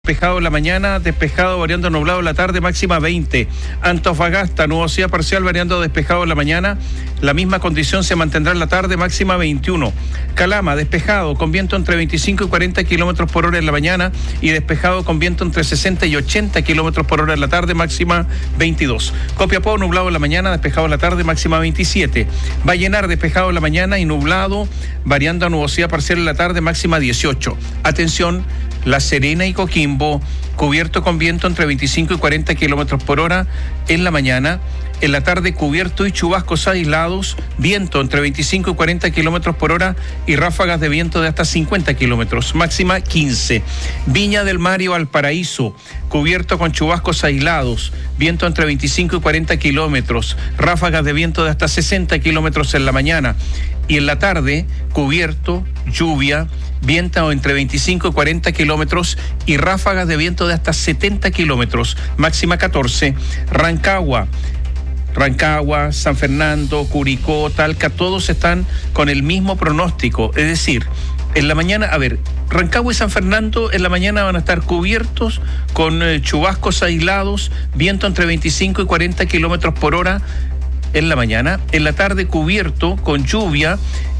Despejado en la mañana, despejado variando nublado en la tarde, máxima 20. Antofagasta, nubosidad parcial variando despejado en la mañana, la misma condición se mantendrá en la tarde, máxima 21. Calama, despejado con viento entre 25 y 40 kilómetros por hora en la mañana y despejado con viento entre 60 y 80 kilómetros por hora en la tarde, máxima 22. Copiapó, nublado en la mañana, despejado en la tarde, máxima 27. Vallenar, despejado en la mañana y nublado, variando a nubosidad parcial en la tarde, máxima 18. Atención, La Serena y Coquimbo, cubierto con viento entre 25 y 40 kilómetros por hora en la mañana. En la tarde, cubierto y chubascos aislados, viento entre 25 y 40 kilómetros por hora y ráfagas de viento de hasta 50 kilómetros, máxima 15. Viña del Mar y Valparaíso, cubierto con chubascos aislados, viento entre 25 y 40 kilómetros, ráfagas de viento de hasta 60 kilómetros en la mañana. Y en la tarde, cubierto, lluvia, viento entre 25 y 40 kilómetros y ráfagas de viento de hasta 70 kilómetros, máxima 14. Rancagua, San Fernando, Curicó, Talca, todos están con el mismo pronóstico. Es decir, en la mañana, Rancagua y San Fernando en la mañana van a estar cubiertos con chubascos aislados, viento entre 25 y 40 kilómetros por hora en la mañana. En la tarde, cubierto con lluvia,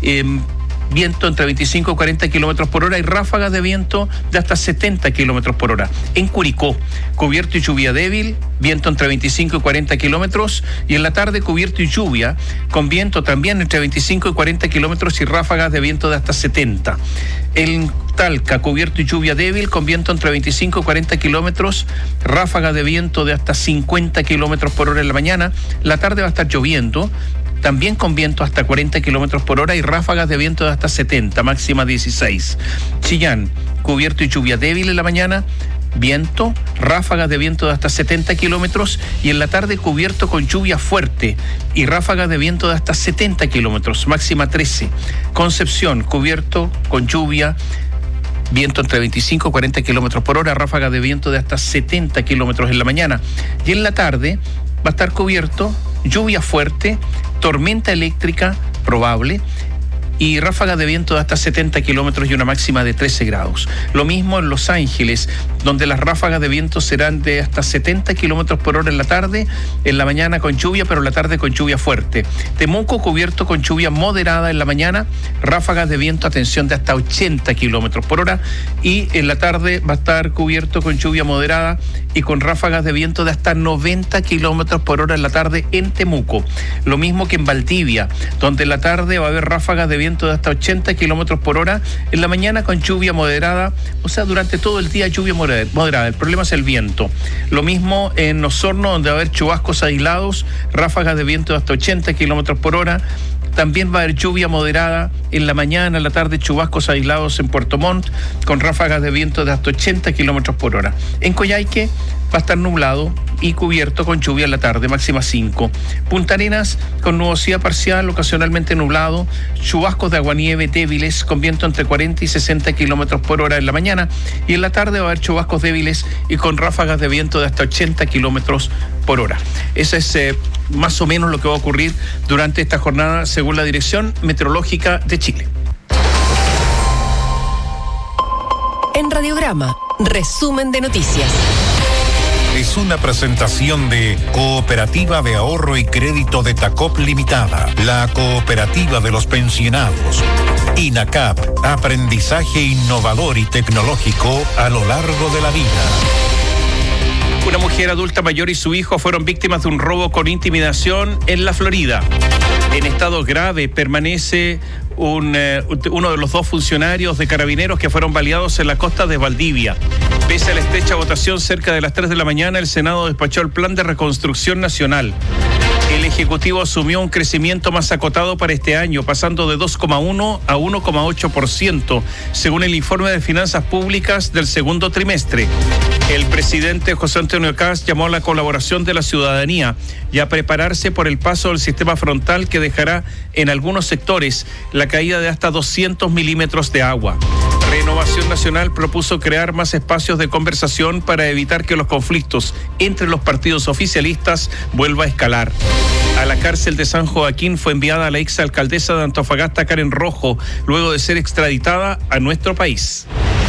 viento entre 25 y 40 kilómetros por hora y ráfagas de viento de hasta 70 kilómetros por hora. En Curicó, cubierto y lluvia débil, viento entre 25 y 40 kilómetros, y en la tarde cubierto y lluvia, con viento también entre 25 y 40 kilómetros y ráfagas de viento de hasta 70. En Talca, cubierto y lluvia débil, con viento entre 25 y 40 kilómetros, ráfagas de viento de hasta 50 kilómetros por hora en la mañana. La tarde va a estar lloviendo, también con viento hasta 40 kilómetros por hora y ráfagas de viento de hasta 70, máxima 16. Chillán, cubierto y lluvia débil en la mañana, viento, ráfagas de viento de hasta 70 kilómetros y en la tarde cubierto con lluvia fuerte y ráfagas de viento de hasta 70 kilómetros, máxima 13. Concepción, cubierto con lluvia, viento entre 25 y 40 kilómetros por hora, ráfagas de viento de hasta 70 kilómetros en la mañana. Y en la tarde va a estar cubierto, lluvia fuerte, tormenta eléctrica probable y ráfagas de viento de hasta 70 kilómetros y una máxima de 13 grados. Lo mismo en Los Ángeles, donde las ráfagas de viento serán de hasta 70 kilómetros por hora en la tarde, en la mañana con lluvia, pero en la tarde con lluvia fuerte. Temuco, cubierto con lluvia moderada en la mañana, ráfagas de viento, atención, de hasta 80 kilómetros por hora, y en la tarde va a estar cubierto con lluvia moderada y con ráfagas de viento de hasta 90 kilómetros por hora en la tarde en Temuco. Lo mismo que en Valdivia, donde en la tarde va a haber ráfagas de viento de hasta 80 kilómetros por hora, en la mañana con lluvia moderada, o sea, durante todo el día lluvia moderada. El problema es el viento. Lo mismo en Osorno, donde va a haber chubascos aislados, ráfagas de viento de hasta 80 kilómetros por hora. También va a haber lluvia moderada en la mañana, en la tarde chubascos aislados en Puerto Montt, con ráfagas de viento de hasta 80 kilómetros por hora. En Coyhaique va a estar nublado y cubierto con lluvia en la tarde, máxima 5. Punta Arenas, con nubosidad parcial, ocasionalmente nublado, chubascos de aguanieve débiles, con viento entre 40 y 60 kilómetros por hora en la mañana, y en la tarde va a haber chubascos débiles y con ráfagas de viento de hasta 80 kilómetros por hora. Eso es más o menos lo que va a ocurrir durante esta jornada, según la Dirección Meteorológica de Chile. En Radiograma, resumen de noticias. Es una presentación de Cooperativa de Ahorro y Crédito de Tacop Limitada, la cooperativa de los pensionados. INACAP, aprendizaje innovador y tecnológico a lo largo de la vida. Una mujer adulta mayor y su hijo fueron víctimas de un robo con intimidación en la Florida. En estado grave permanece uno de los dos funcionarios de Carabineros que fueron baleados en la costa de Valdivia. Pese a la estrecha votación cerca de las 3 de la mañana, el Senado despachó el Plan de Reconstrucción Nacional. El Ejecutivo asumió un crecimiento más acotado para este año, pasando de 2,1 a 1,8%, según el informe de finanzas públicas del segundo trimestre. El presidente José Antonio Kast llamó a la colaboración de la ciudadanía y a prepararse por el paso del sistema frontal que dejará en algunos sectores la caída de hasta 200 milímetros de agua. Renovación Nacional propuso crear más espacios de conversación para evitar que los conflictos entre los partidos oficialistas vuelva a escalar. A la cárcel de San Joaquín fue enviada la exalcaldesa de Antofagasta, Karen Rojo, luego de ser extraditada a nuestro país.